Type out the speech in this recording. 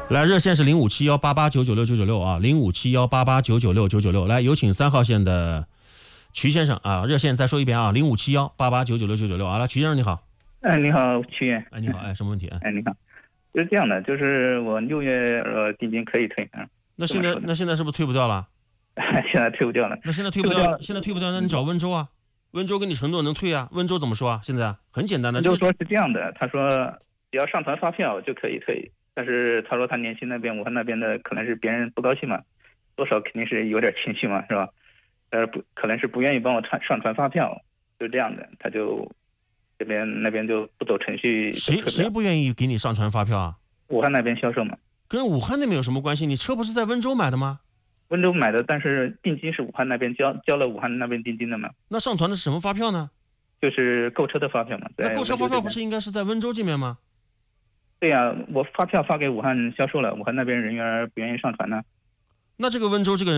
来，热线是057188996996啊，057188996996。来，有请3号线的瞿先生啊，热线再说一遍啊，057188996996啊。来，瞿先生你好。 你好，曲远。 你好，什么问题？ 你好，就是这样的，就是我6月定金可以退啊。 那现在是不是退不掉了？ 现在退不掉了。 那现在退不掉，那你找温州啊，温州跟你承诺能退啊。温州怎么说啊？现在很简单的， 就说是这样的，他说只要上传发票就可以退，但是他说他联系那边武汉那边的可能是别人不高兴嘛，多少肯定是有点情绪嘛，是吧？不可能是不愿意帮我上传发票，就这样的，他就那边就不走程序。 谁不愿意给你上传发票啊？ 武汉那边销售嘛。跟武汉那边有什么关系？你车不是在温州买的吗？ 温州买的，但是定金是武汉那边交了武汉那边定金的嘛。 那上传的是什么发票呢？ 就是购车的发票嘛。 那购车发票不是应该是在温州这边吗？ 对呀，我发票发给武汉销售了，武汉那边人员不愿意上传呢。 那这个温州这个人